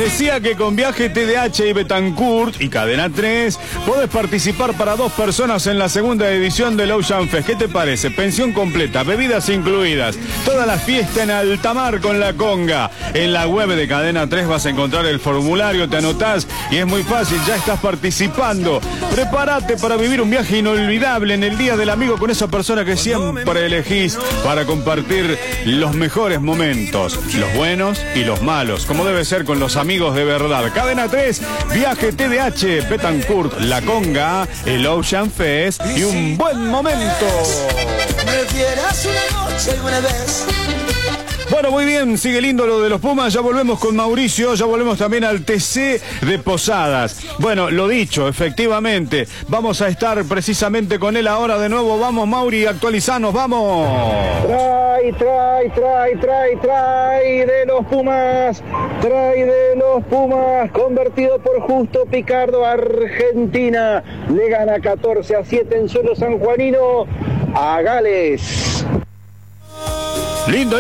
decía que con Viaje TDH y Betancourt y Cadena 3 podés participar para 2 personas en la segunda edición del Ocean Fest. ¿Qué te parece? Pensión completa, bebidas incluidas, toda la fiesta en alta mar con la conga. En la web de Cadena 3 vas a encontrar el formulario, te anotás y es muy fácil, ya estás participando. Prepárate para vivir un viaje inolvidable en el Día del Amigo con esa persona que siempre elegís para compartir los mejores momentos, los buenos y los malos, como debe ser con los amigos de verdad. Cadena 3, Viaje TDH, Betancourt, La Conga, el Ocean Fest y un buen momento. Bueno, muy bien, sigue lindo lo de los Pumas, ya volvemos con Mauricio, ya volvemos también al TC de Posadas. Bueno, lo dicho, efectivamente, vamos a estar precisamente con él ahora de nuevo. Vamos, Mauri, actualizanos, vamos. Trae de los Pumas, convertido por Justo Picardo. Argentina le gana 14-7 en suelo sanjuanino a Gales. Lindo,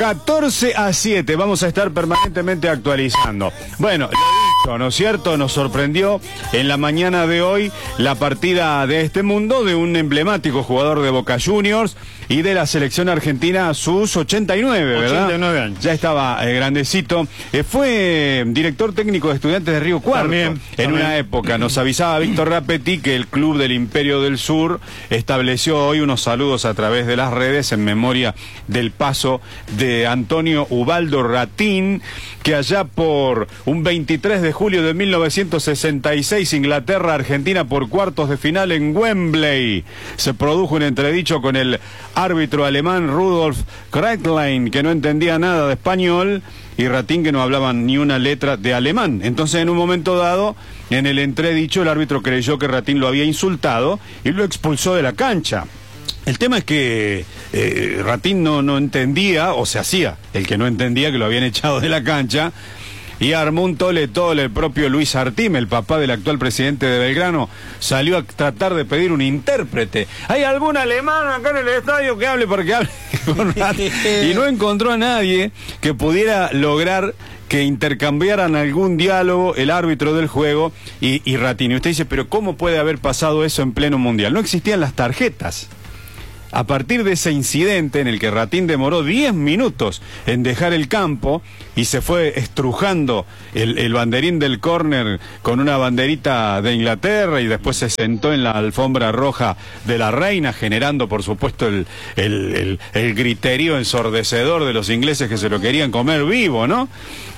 14-7. Vamos a estar permanentemente actualizando. Bueno, lo dicho, ¿no es cierto? Nos sorprendió en la mañana de hoy la partida de este mundo de un emblemático jugador de Boca Juniors y de la selección argentina sus 89, ¿verdad? 89 años. Ya estaba grandecito. Fue director técnico de Estudiantes de Río Cuarto. También. Una época. Nos avisaba Víctor Rapetti que el Club del Imperio del Sur estableció hoy unos saludos a través de las redes en memoria del paso de Antonio Ubaldo Ratín, que allá por un 23 de julio de 1966, Inglaterra-Argentina por cuartos de final en Wembley, se produjo un entredicho con el árbitro alemán Rudolf Kreitlein, que no entendía nada de español, y Ratín, que no hablaba ni una letra de alemán. Entonces, en un momento dado, en el entredicho, el árbitro creyó que Ratín lo había insultado y lo expulsó de la cancha. El tema es que Ratín no entendía, o se hacía el que no entendía, que lo habían echado de la cancha, y armó un tole-tole. El propio Luis Artim, el papá del actual presidente de Belgrano, salió a tratar de pedir un intérprete. ¿Hay algún alemán acá en el estadio que hable? Porque hable con Ratín. Y no encontró a nadie que pudiera lograr que intercambiaran algún diálogo el árbitro del juego y Ratín. Y usted dice, pero ¿cómo puede haber pasado eso en pleno mundial? No existían las tarjetas. A partir de ese incidente en el que Ratín demoró 10 minutos en dejar el campo y se fue estrujando el banderín del córner con una banderita de Inglaterra, y después se sentó en la alfombra roja de la reina, generando por supuesto el griterío ensordecedor de los ingleses que se lo querían comer vivo, ¿no?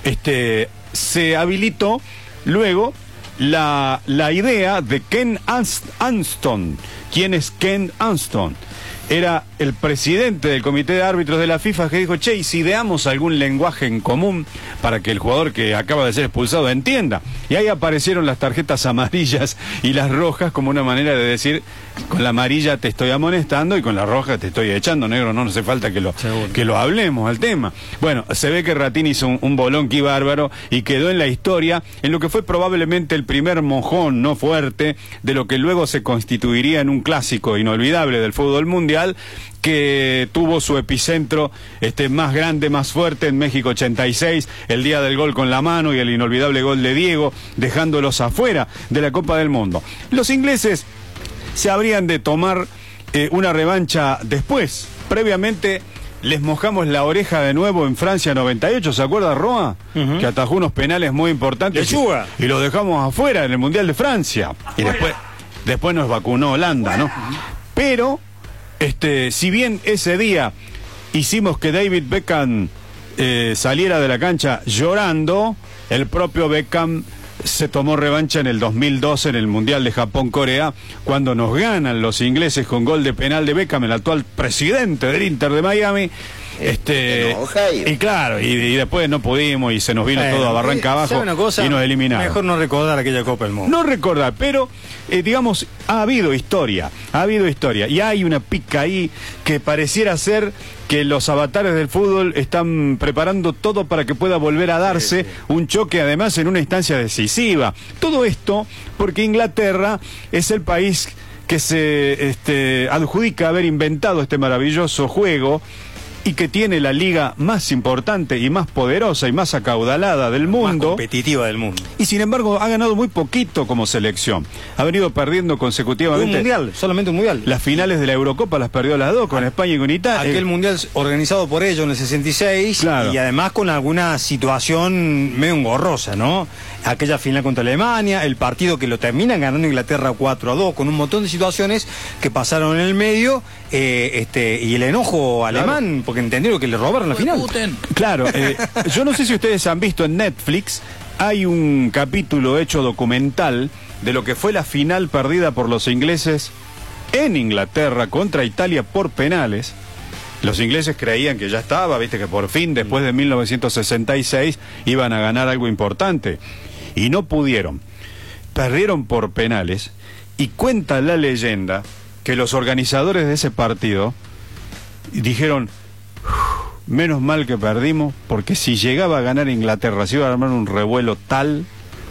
Se habilitó luego la idea de Ken Anston. ¿Quién es Ken Anston? Era el presidente del comité de árbitros de la FIFA, que dijo, che, ¿y si ideamos algún lenguaje en común para que el jugador que acaba de ser expulsado entienda? Y ahí aparecieron las tarjetas amarillas y las rojas como una manera de decir, con la amarilla te estoy amonestando y con la roja te estoy echando, negro, no hace falta que lo hablemos al tema. Bueno, se ve que Ratín hizo un bolonqui bárbaro y quedó en la historia en lo que fue probablemente el primer mojón no fuerte de lo que luego se constituiría en un clásico inolvidable del fútbol mundial, que tuvo su epicentro más grande, más fuerte en México 86, el día del gol con la mano y el inolvidable gol de Diego, dejándolos afuera de la Copa del Mundo. Los ingleses se habrían de tomar una revancha después. Previamente les mojamos la oreja de nuevo en Francia 98, ¿se acuerda Roa? Que atajó unos penales muy importantes y los dejamos afuera en el Mundial de Francia. Y después nos vacunó Holanda, ¿no? Pero si bien ese día hicimos que David Beckham saliera de la cancha llorando, el propio Beckham se tomó revancha en el 2012 en el Mundial de Japón-Corea, cuando nos ganan los ingleses con gol de penal de Beckham, el actual presidente del Inter de Miami. Y claro, y después no pudimos y se nos vino todo a barranca abajo y nos eliminaron. Mejor no recordar aquella Copa del Mundo. No recordar, pero digamos, ha habido historia, y hay una pica ahí que pareciera ser que los avatares del fútbol están preparando todo para que pueda volver a darse un choque, además en una instancia decisiva. Todo esto porque Inglaterra es el país que se adjudica haber inventado este maravilloso juego, y que tiene la liga más importante y más poderosa y más acaudalada del mundo. Más competitiva del mundo. Y sin embargo ha ganado muy poquito como selección. Ha venido perdiendo consecutivamente. Un mundial, solamente un mundial. Las finales de la Eurocopa las perdió las dos, con España y con Italia. Aquel mundial organizado por ellos en el 66, claro. Y además con alguna situación medio engorrosa, ¿no? Aquella final contra Alemania, el partido que lo terminan ganando Inglaterra 4-2, con un montón de situaciones que pasaron en el medio, y el enojo alemán, claro, porque entendieron que le robaron la final. Claro, yo no sé si ustedes han visto en Netflix, hay un capítulo hecho documental de lo que fue la final perdida por los ingleses en Inglaterra contra Italia por penales. Los ingleses creían que ya estaba, viste, que por fin, después de 1966, iban a ganar algo importante. Y no pudieron. Perdieron por penales. Y cuenta la leyenda que los organizadores de ese partido dijeron: menos mal que perdimos, porque si llegaba a ganar Inglaterra, se iba a armar un revuelo tal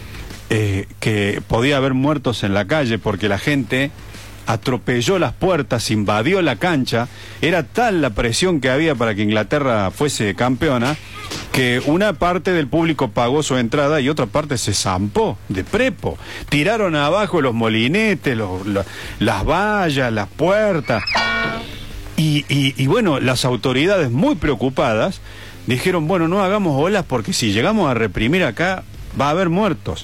que podía haber muertos en la calle, porque la gente atropelló las puertas, invadió la cancha. Era tal la presión que había para que Inglaterra fuese campeona, que una parte del público pagó su entrada y otra parte se zampó de prepo. Tiraron abajo los molinetes, las vallas, las puertas. Y bueno, las autoridades, muy preocupadas, dijeron: bueno, no hagamos olas, porque si llegamos a reprimir acá va a haber muertos.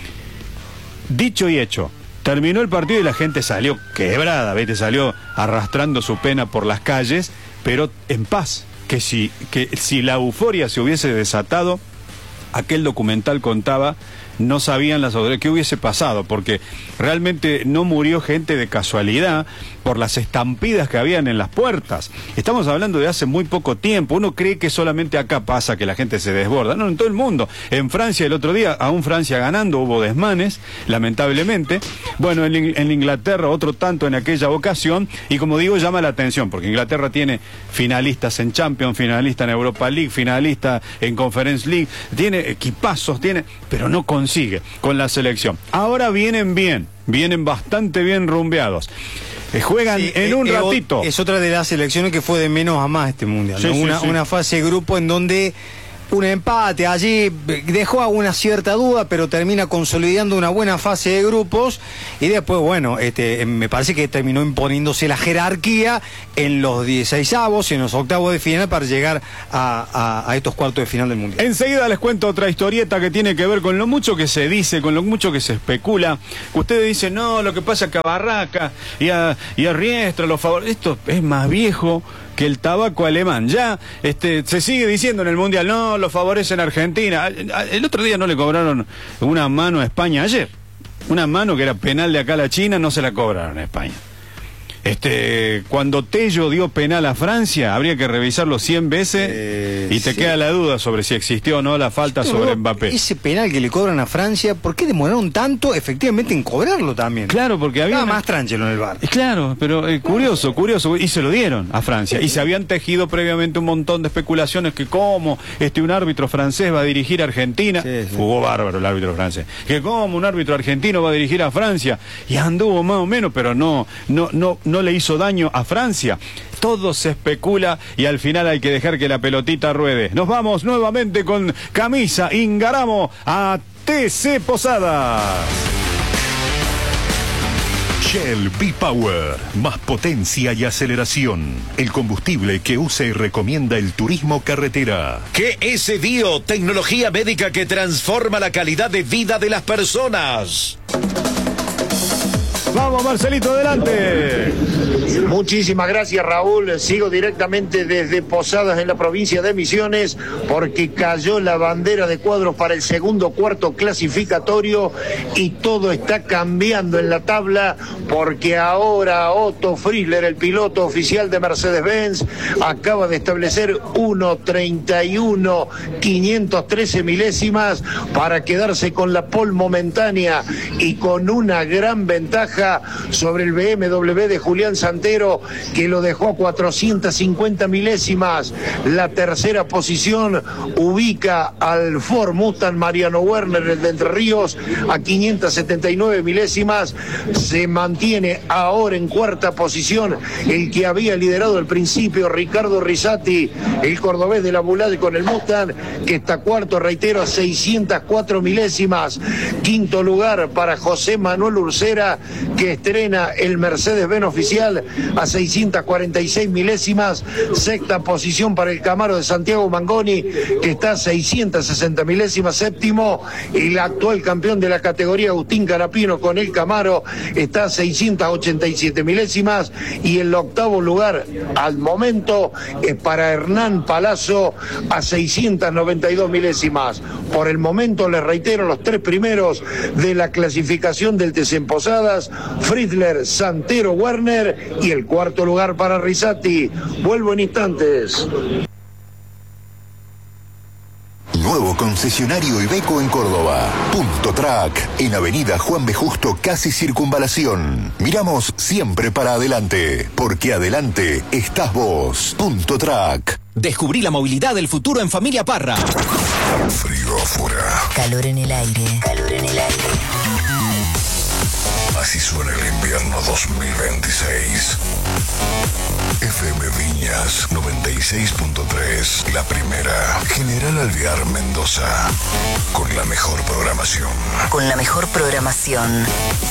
Dicho y hecho, terminó el partido y la gente salió quebrada, ¿viste? Salió arrastrando su pena por las calles, pero en paz. Que si la euforia se hubiese desatado, aquel documental contaba, no sabían las autoridades qué hubiese pasado, porque realmente no murió gente de casualidad por las estampidas que habían en las puertas. Estamos hablando de hace muy poco tiempo. Uno cree que solamente acá pasa, que la gente se desborda. No, en todo el mundo. En Francia el otro día, aún Francia ganando, hubo desmanes, lamentablemente. Bueno, en Inglaterra otro tanto en aquella ocasión, y como digo, llama la atención, porque Inglaterra tiene finalistas en Champions, finalistas en Europa League, finalistas en Conference League, tiene equipazos, pero no consigue con la selección. Ahora vienen bastante bien rumbeados. Juegan en un ratito. Es otra de las selecciones que fue de menos a más este mundial, sí, ¿no? sí. Una fase de grupo en donde un empate allí dejó alguna cierta duda, pero termina consolidando una buena fase de grupos, y después, bueno, me parece que terminó imponiéndose la jerarquía en los 16avos y en los octavos de final para llegar a estos cuartos de final del mundial. Enseguida les cuento otra historieta que tiene que ver con lo mucho que se dice, con lo mucho que se especula. Ustedes dicen: no, lo que pasa que a Barraca y a Riestra los favores. Esto es más viejo que el tabaco alemán. Ya se sigue diciendo en el mundial: no, lo favorecen a Argentina. El otro día no le cobraron una mano a España ayer. Una mano que era penal de acá a la China, no se la cobraron a España. Cuando Tello dio penal a Francia, habría que revisarlo 100 veces y te queda la duda sobre si existió o no la falta sobre Mbappé. Ese penal que le cobran a Francia, ¿por qué demoraron tanto efectivamente en cobrarlo también? Claro, porque había más tranquilo en el VAR. Claro, pero curioso, y se lo dieron a Francia. Y se habían tejido previamente un montón de especulaciones que cómo un árbitro francés va a dirigir a Argentina. Sí. Jugó bárbaro el árbitro francés. Que cómo un árbitro argentino va a dirigir a Francia. Y anduvo más o menos, pero no le hizo daño a Francia. Todo se especula y al final hay que dejar que la pelotita ruede. Nos vamos nuevamente con Camisa Ingaramo a TC Posadas. Shell V-Power, más potencia y aceleración. El combustible que usa y recomienda el turismo carretera. GS Bio, tecnología médica que transforma la calidad de vida de las personas. Vamos, Marcelito, adelante. Muchísimas gracias, Raúl. Sigo directamente desde Posadas, en la provincia de Misiones, porque cayó la bandera de cuadros para el segundo cuarto clasificatorio y todo está cambiando en la tabla, porque ahora Otto Frizzler, el piloto oficial de Mercedes-Benz, acaba de establecer 1:31.513 milésimas para quedarse con la pole momentánea y con una gran ventaja ventaja sobre el BMW de Julián Santero, que lo dejó a 450 milésimas. La tercera posición ubica al Ford Mustang Mariano Werner, el de Entre Ríos, a 579 milésimas. Se mantiene ahora en cuarta posición el que había liderado al principio, Ricardo Rizzati, el cordobés de la Bulade con el Mustang, que está cuarto, reitero, a 604 milésimas. Quinto lugar para José Manuel Ursera, que estrena el Mercedes-Benz oficial a 646 milésimas. Sexta posición para el Camaro de Santiago Mangoni, que está a 660 milésimas. Séptimo, el actual campeón de la categoría, Agustín Carapino, con el Camaro, está a 687 milésimas. Y el octavo lugar al momento es para Hernán Palazzo a 692 milésimas. Por el momento, les reitero, los tres primeros de la clasificación del TC en Posadas: Friedler, Santero, Werner, y el cuarto lugar para Rizzati. Vuelvo en instantes. Nuevo concesionario Iveco en Córdoba. Punto Track, en Avenida Juan B. Justo, casi Circunvalación. Miramos siempre para adelante, porque adelante estás vos. Punto Track. Descubrí la movilidad del futuro en Familia Parra. Frío afuera. Calor en el aire. Calor en el aire. Así suena el invierno 2026. FM Viñas 96.3, La Primera. General Alvear, Mendoza. Con la mejor programación. Con la mejor programación.